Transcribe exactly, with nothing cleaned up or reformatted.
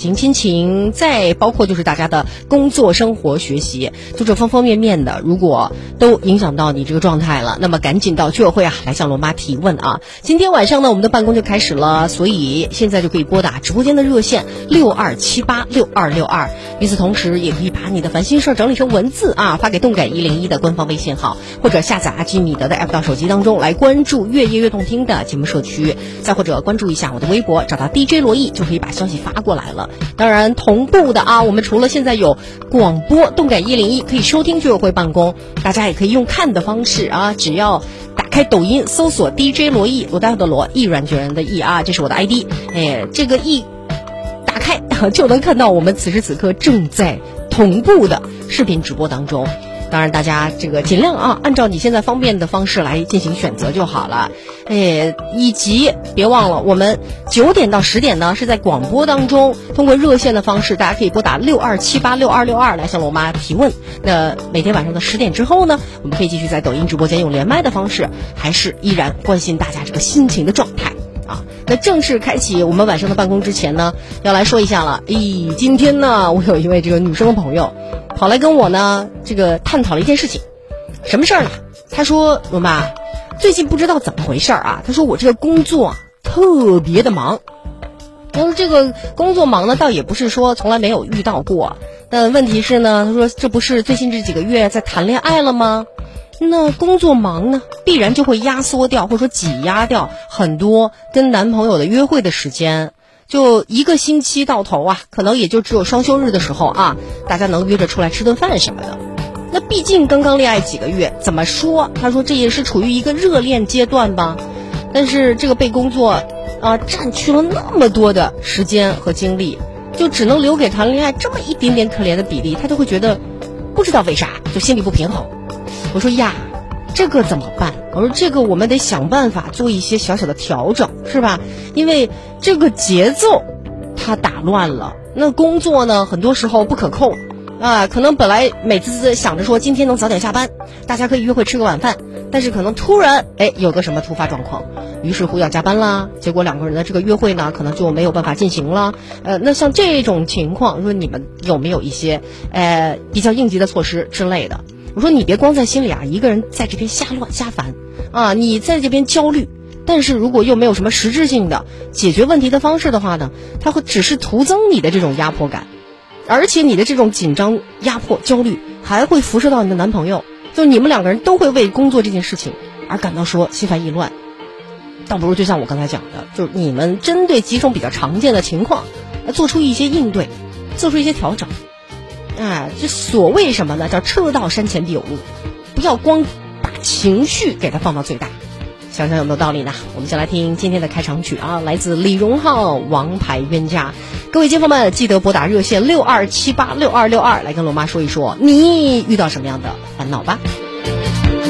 情、亲情，再包括就是大家的工作、生活、学习，就这方方面面的，如果都影响到你这个状态了，那么赶紧到居委会啊来向罗妈提问啊。今天晚上呢，我们的办公就开始了，所以现在就可以拨打直播间的热线六二七八六二六二。与此同时，也可以把你的烦心事整理成文字啊，发给动感一零一的官方微信号，或者下载阿基米德的 app 到手机当中来关注越夜越动听的节目社区，再或者关注一下我的微博，找到 D J 罗毅就可以把消息发过来了。当然同步的啊，我们除了现在有广播动感一零一可以收听居委会办公，大家也可以用看的方式啊，只要打开抖音搜索 D J 罗毅，罗大佑的罗，毅软决然的毅啊，这是我的 I D， 哎，这个毅打开就能看到我们此时此刻正在同步的视频直播当中。当然大家这个尽量啊按照你现在方便的方式来进行选择就好了。哎，以及别忘了我们九点到十点呢是在广播当中通过热线的方式，大家可以拨打六二七八六二六二来向罗妈提问。那每天晚上的十点之后呢，我们可以继续在抖音直播间用连麦的方式，还是依然关心大家这个心情的状态啊。那正式开启我们晚上的办公之前呢，要来说一下了。咦，今天呢我有一位这个女生的朋友跑来跟我呢这个探讨了一件事情。什么事儿呢？她说罗妈最近不知道怎么回事啊，她说我这个工作啊特别的忙。她说这个工作忙呢倒也不是说从来没有遇到过，但问题是呢，她说这不是最近这几个月在谈恋爱了吗？那工作忙呢必然就会压缩掉或者说挤压掉很多跟男朋友的约会的时间，就一个星期到头啊，可能也就只有双休日的时候啊，大家能约着出来吃顿饭什么的。那毕竟刚刚恋爱几个月，怎么说他说这也是处于一个热恋阶段吧，但是这个被工作啊占据了那么多的时间和精力，就只能留给谈恋爱这么一点点可怜的比例，他就会觉得不知道为啥就心里不平衡。我说呀，这个怎么办？我说这个我们得想办法做一些小小的调整，是吧？因为这个节奏它打乱了，那工作呢很多时候不可控啊，可能本来美滋滋想着说今天能早点下班，大家可以约会吃个晚饭，但是可能突然哎有个什么突发状况，于是乎要加班啦，结果两个人的这个约会呢可能就没有办法进行了。呃，那像这种情况，说你们有没有一些呃比较应急的措施之类的？我说你别光在心里啊一个人在这边瞎乱瞎烦啊，你在这边焦虑，但是如果又没有什么实质性的解决问题的方式的话呢，它会只是徒增你的这种压迫感，而且你的这种紧张、压迫、焦虑还会辐射到你的男朋友，就你们两个人都会为工作这件事情而感到说心烦意乱。倒不如就像我刚才讲的，就是你们针对几种比较常见的情况做出一些应对，做出一些调整。啊，这所谓什么呢？叫车到山前必有路，不要光把情绪给它放到最大。想想有没有道理呢？我们先来听今天的开场曲啊，来自李荣浩《王牌冤家》。各位街坊们，记得拨打热线六二七八六二六二来跟罗妈说一说你遇到什么样的烦恼吧。